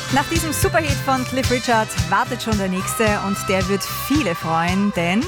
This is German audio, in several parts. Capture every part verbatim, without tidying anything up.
Nach diesem Superhit von Cliff Richard wartet schon der nächste und der wird viele freuen, denn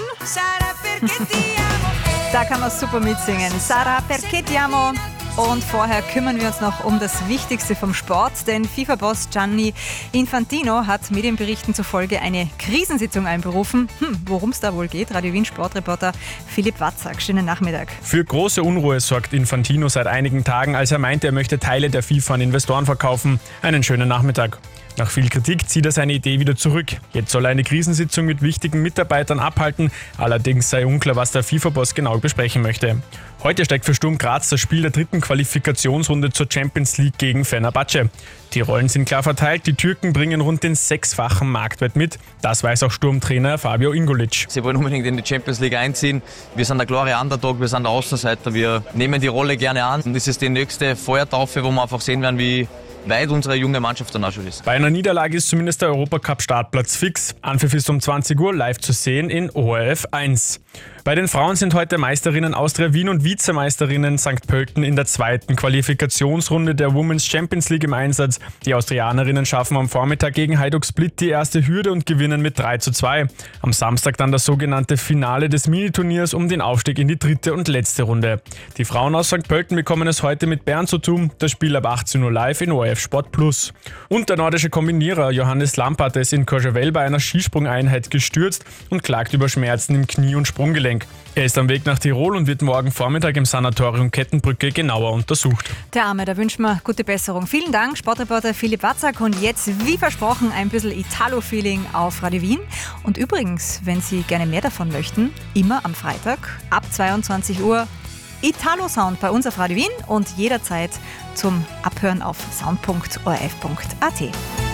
da kann man super mitsingen. Sarà perché ti amo. Und vorher kümmern wir uns noch um das Wichtigste vom Sport, denn FIFA-Boss Gianni Infantino hat Medienberichten zufolge eine Krisensitzung einberufen. Hm, worum es da wohl geht? Radio Wien Sportreporter Philipp Watzak. Schönen Nachmittag. Für große Unruhe sorgt Infantino seit einigen Tagen, als er meinte, er möchte Teile der FIFA an Investoren verkaufen. Einen schönen Nachmittag. Nach viel Kritik zieht er seine Idee wieder zurück. Jetzt soll er eine Krisensitzung mit wichtigen Mitarbeitern abhalten. Allerdings sei unklar, was der FIFA-Boss genau besprechen möchte. Heute steigt für Sturm Graz das Spiel der dritten Qualifikationsrunde zur Champions League gegen Fenerbahce. Die Rollen sind klar verteilt. Die Türken bringen rund den sechsfachen Marktwert mit. Das weiß auch Sturmtrainer Fabio Ingolic. Sie wollen unbedingt in die Champions League einziehen. Wir sind der klare Underdog, wir sind der Außenseiter. Wir nehmen die Rolle gerne an. Und das ist die nächste Feuertaufe, wo wir einfach sehen werden, wie weit unsere junge Mannschaft dann auch schon ist. Bei einer Niederlage ist zumindest der Europacup-Startplatz fix. Anpfiff ist um zwanzig Uhr live zu sehen in O R F eins. Bei den Frauen sind heute Meisterinnen Austria Wien und Vizemeisterinnen Sankt Pölten in der zweiten Qualifikationsrunde der Women's Champions League im Einsatz. Die Austrianerinnen schaffen am Vormittag gegen Hajduk Split die erste Hürde und gewinnen mit drei zu zwei. Am Samstag dann das sogenannte Finale des Miniturniers um den Aufstieg in die dritte und letzte Runde. Die Frauen aus Sankt Pölten bekommen es heute mit Bern zu tun. Das Spiel ab achtzehn Uhr live in O R F Sport Plus. Und der nordische Kombinierer Johannes Lampert ist in Courchevel bei einer Skisprungeinheit gestürzt und klagt über Schmerzen im Knie- und Sprunggelenk. Er ist am Weg nach Tirol und wird morgen Vormittag im Sanatorium Kettenbrücke genauer untersucht. Der Arme, da wünschen wir gute Besserung. Vielen Dank, Sportreporter Philipp Watzak. Und jetzt, wie versprochen, ein bisschen Italo-Feeling auf Radio Wien. Und übrigens, wenn Sie gerne mehr davon möchten, immer am Freitag ab zweiundzwanzig Uhr Italo-Sound bei uns auf Radio Wien und jederzeit zum Abhören auf sound punkt o r f punkt a t.